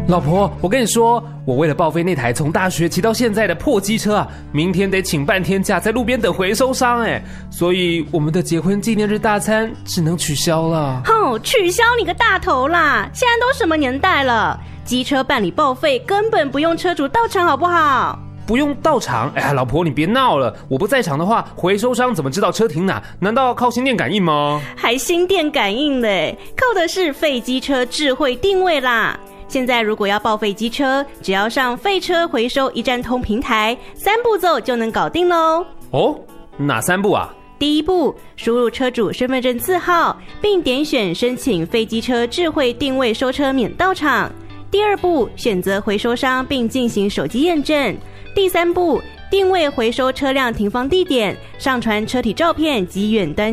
老婆，我跟你说，我为了报废那台从大学骑到现在的破机车啊，明天得请半天假在路边等回收商哎，所以我们的结婚纪念日大餐只能取消了。 取消你个大头啦！现在都什么年代了，机车办理报废根本不用车主到场好不好？ 不用到场？哎呀，老婆你别闹了，我不在场的话，回收商怎么知道车停哪？难道靠心电感应吗？ 还心电感应嘞，靠的是废机车智慧定位啦。现在如果要报废机车，只要上废车回收一站通平台，3步骤就能搞定咯。 哦，哪3步啊？ 第1步，输入车主身份证字号，并点选申请废机车智慧定位收车免到场。第2步，选择回收商并进行手机验证。第3步，定位回收车辆停放地点，上传车体照片及远端